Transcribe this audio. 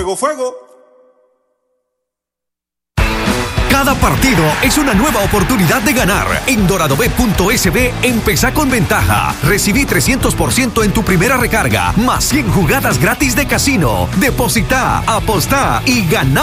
Fuego, fuego. Cada partido es una nueva oportunidad de ganar. En doradobet.sb empezá con ventaja. Recibí 300% en tu primera recarga, más 100 jugadas gratis de casino. Depositá, apostá y ganá.